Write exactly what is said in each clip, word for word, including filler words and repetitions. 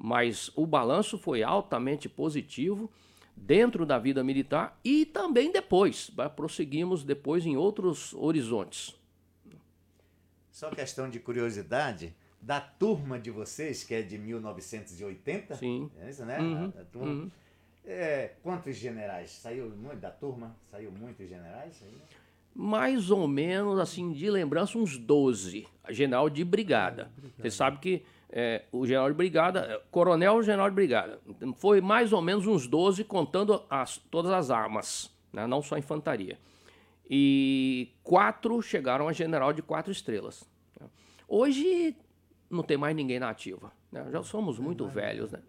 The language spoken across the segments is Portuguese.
Mas o balanço foi altamente positivo dentro da vida militar e também depois. Prosseguimos depois em outros horizontes. Só questão de curiosidade, da turma de vocês, que é de mil novecentos e oitenta, Sim. é isso, né? Uhum, A, a turma, uhum. é, quantos generais? Saiu muito da turma? Saiu muitos generais? Saiu? Mais ou menos, assim, de lembrança, uns doze. General de brigada. É, Você sabe que é, o general de brigada, coronel general de brigada, foi mais ou menos uns doze, contando as, todas as armas, né? Não só a infantaria. E quatro chegaram a general de quatro estrelas. Hoje não tem mais ninguém na ativa, né? Já somos muito velhos, né?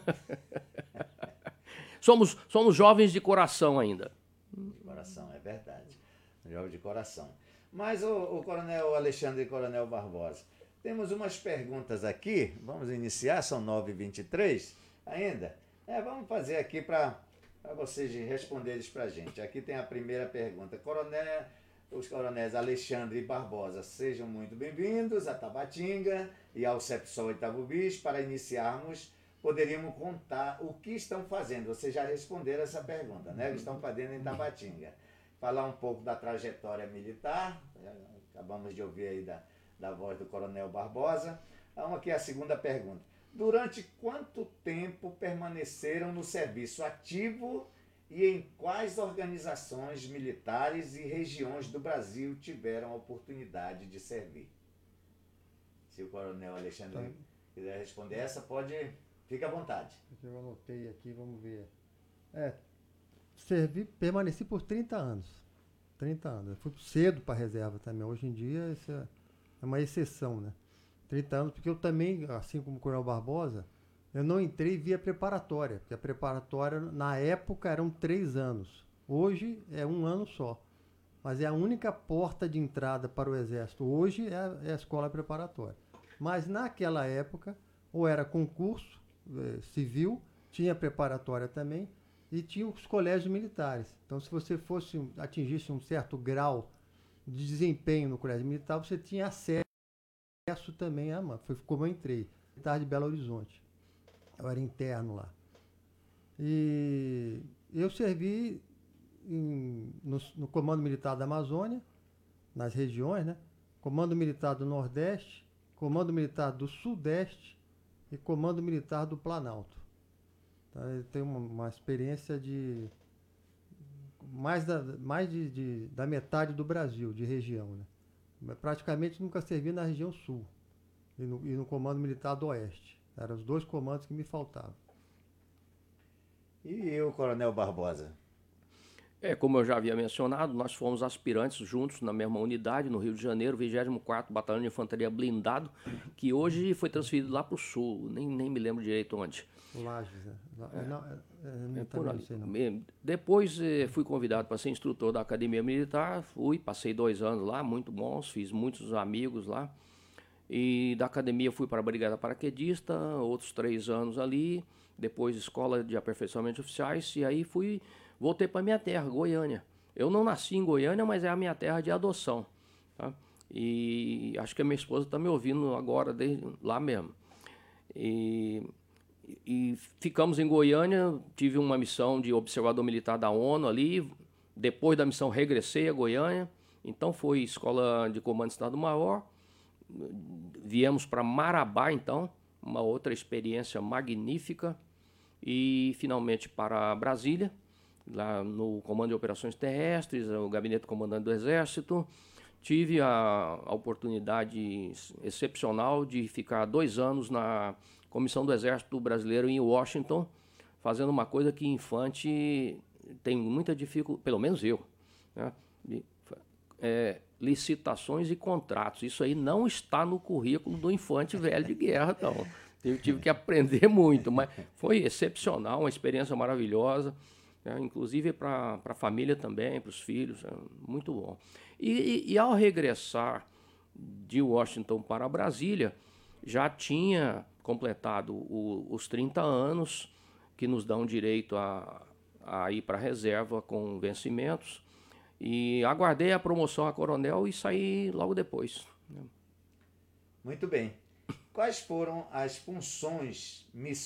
somos, somos jovens de coração ainda. De coração, é verdade. Jovem de coração. Mas o, o coronel Alexandre e coronel Barbosa, temos umas perguntas aqui, vamos iniciar, são nove e vinte e três ainda. É, vamos fazer aqui para vocês responderem para a gente. Aqui tem a primeira pergunta. Coronel, os coronéis Alexandre e Barbosa, sejam muito bem-vindos a Tabatinga e ao CEPSOL Oitavo Bis. Para iniciarmos, poderíamos contar o que estão fazendo. Vocês já responderam essa pergunta, né? O que estão fazendo em Tabatinga. Falar um pouco da trajetória militar, acabamos de ouvir aí da, da voz do coronel Barbosa. Vamos aqui a segunda pergunta. Durante quanto tempo permaneceram no serviço ativo e em quais organizações militares e regiões do Brasil tiveram a oportunidade de servir? Se o coronel Alexandre tá. quiser responder essa, pode, fica à vontade. Eu anotei aqui, vamos ver. É, servi, permaneci por trinta anos. trinta anos. Eu fui cedo para a reserva também. Hoje em dia, isso é uma exceção, né? trinta anos, porque eu também, assim como o coronel Barbosa, eu não entrei via preparatória, porque a preparatória, na época, eram três anos. Hoje é um ano só. Mas é a única porta de entrada para o Exército. Hoje é a, é a escola preparatória. Mas naquela época, ou era concurso eh, civil, tinha preparatória também, e tinha os colégios militares. Então, se você fosse atingisse um certo grau de desempenho no colégio militar, você tinha acesso também a, foi como eu entrei, militar de Belo Horizonte. Eu era interno lá. E eu servi em, no, no Comando Militar da Amazônia, nas regiões, né? Comando Militar do Nordeste, Comando Militar do Sudeste e Comando Militar do Planalto. Então, eu tenho uma, uma experiência de mais, da, mais de, de, da metade do Brasil, de região, né? Mas praticamente nunca servi na região sul e no, e no Comando Militar do Oeste. Eram os dois comandos que me faltavam. E o coronel Barbosa? É, como eu já havia mencionado, nós fomos aspirantes juntos na mesma unidade, no Rio de Janeiro, vigésimo quarto Batalhão de Infantaria Blindado, que hoje foi transferido lá para o Sul, nem, nem me lembro direito onde. Lages, né? É, não, é, é, é por não ali. sei não. Depois eh, fui convidado para ser instrutor da Academia Militar, fui, passei dois anos lá, muito bons, fiz muitos amigos lá. E da academia fui para a Brigada Paraquedista, outros três anos ali, depois Escola de Aperfeiçoamento de Oficiais, e aí fui, voltei para minha terra, Goiânia. Eu não nasci em Goiânia, mas é a minha terra de adoção, tá? E acho que a minha esposa está me ouvindo agora, desde lá mesmo. E, e ficamos em Goiânia, tive uma missão de observador militar da ONU ali, depois da missão regressei a Goiânia, então foi Escola de Comando Estado-Maior. Viemos para Marabá, então, uma outra experiência magnífica, e finalmente para Brasília, lá no Comando de Operações Terrestres, o Gabinete do Comandante do Exército. Tive a, a oportunidade excepcional de ficar dois anos na Comissão do Exército Brasileiro em Washington, fazendo uma coisa que Infante tem muita dificuldade, pelo menos eu, né? É, licitações e contratos. Isso aí não está no currículo do Infante Velho de Guerra, não. Eu tive que aprender muito, mas foi excepcional, uma experiência maravilhosa, né? Inclusive para a família também, para os filhos, é muito bom. E, e, e ao regressar de Washington para Brasília, já tinha completado o, os trinta anos, que nos dão direito a, a ir para a reserva com vencimentos. E aguardei a promoção a coronel e saí logo depois. Muito bem. Quais foram as funções, missões